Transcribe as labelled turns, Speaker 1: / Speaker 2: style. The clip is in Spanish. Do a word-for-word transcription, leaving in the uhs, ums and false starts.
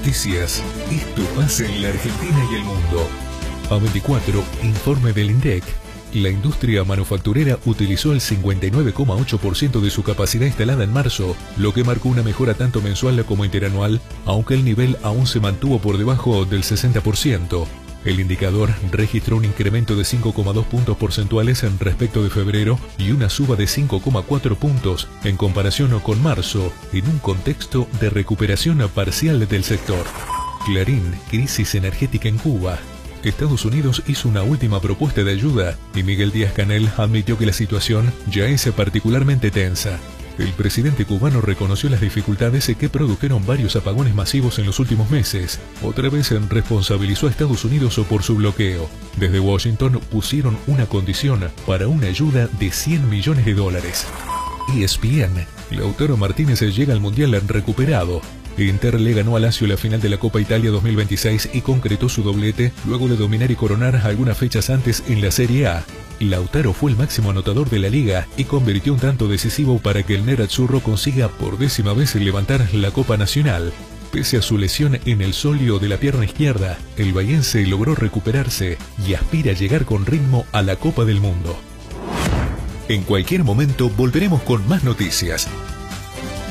Speaker 1: Noticias. Esto pasa en la Argentina y el mundo. A veinticuatro, informe del INDEC. La industria manufacturera utilizó el cincuenta y nueve coma ocho por ciento de su capacidad instalada en marzo, lo que marcó una mejora tanto mensual como interanual, aunque el nivel aún se mantuvo por debajo del sesenta por ciento. El indicador registró un incremento de cinco coma dos puntos porcentuales en respecto de febrero y una suba de cinco coma cuatro puntos en comparación con marzo, en un contexto de recuperación parcial del sector. Clarín, crisis energética en Cuba. Estados Unidos hizo una última propuesta de ayuda y Miguel Díaz-Canel admitió que la situación ya es particularmente tensa. El presidente cubano reconoció las dificultades que produjeron varios apagones masivos en los últimos meses. Otra vez responsabilizó a Estados Unidos por su bloqueo. Desde Washington pusieron una condición para una ayuda de cien millones de dólares. E S P N. Lautaro Martínez llega al Mundial recuperado. Inter le ganó a Lazio la final de la Copa Italia dos mil veintiséis y concretó su doblete luego de dominar y coronar algunas fechas antes en la Serie A. Lautaro fue el máximo anotador de la liga y convirtió un tanto decisivo para que el nerazzurro consiga por décima vez levantar la Copa Nacional. Pese a su lesión en el sóleo de la pierna izquierda, el bahiense logró recuperarse y aspira a llegar con ritmo a la Copa del Mundo. En cualquier momento volveremos con más noticias.